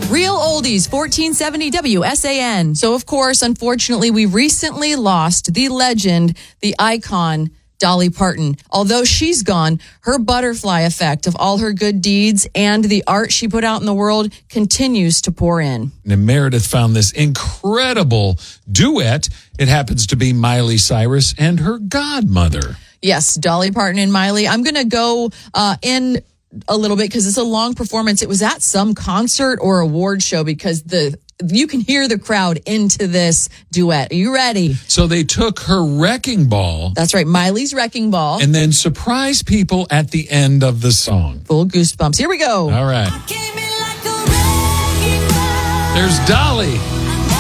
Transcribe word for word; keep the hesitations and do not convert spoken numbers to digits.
Real Oldies, fourteen seventy W S A N. So, of course, unfortunately, we recently lost the legend, the icon, Dolly Parton. Although she's gone, her butterfly effect of all her good deeds and the art she put out in the world continues to pour in. And Meredith found this incredible duet. It happens to be Miley Cyrus and her godmother. Yes, Dolly Parton and Miley. I'm going to go uh, in a little bit because it's a long performance. It was at some concert or award show because the you can hear the crowd into this duet. Are you ready? So they took her wrecking ball. That's right, Miley's Wrecking Ball. And then surprised people at the end of the song. Full goosebumps. Here we go. All right. There's Dolly.